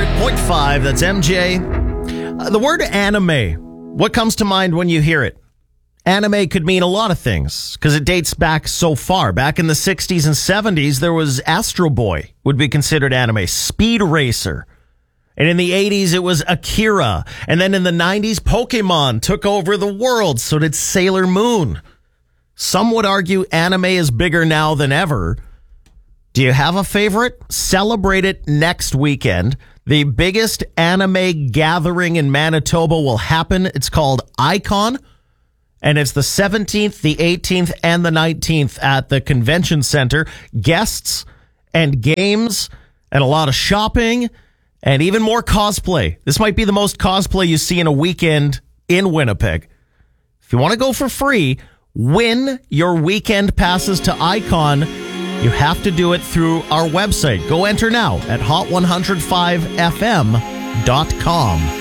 100.5, that's MJ. The word anime, what comes to mind when you hear it? Anime could mean a lot of things because it dates back so far. Back in the 60s and 70s, there was Astro Boy, would be considered anime, Speed Racer. And in the 80s, it was Akira. And then in the 90s, Pokemon took over the world. So did Sailor Moon. Some would argue anime is bigger now than ever. Do you have a favorite? Celebrate it next weekend. The biggest anime gathering in Manitoba will happen. It's called Icon. And it's the 17th, the 18th, and the 19th at the Convention Center. Guests and games and a lot of shopping and even more cosplay. This might be the most cosplay you see in a weekend in Winnipeg. If you want to go for free, win your weekend passes to Icon. You have to do it through our website. Go enter now at hot105fm.com.